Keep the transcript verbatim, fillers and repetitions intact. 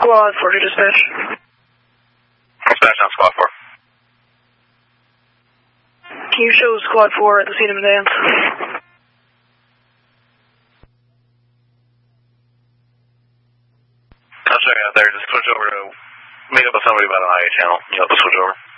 Squad four to dispatch. Dispatch on Squad four. Can you show Squad four at the scene of the dance? I'll show you out there. Just switch over to meet up with somebody about an I A channel. You'll have to switch over.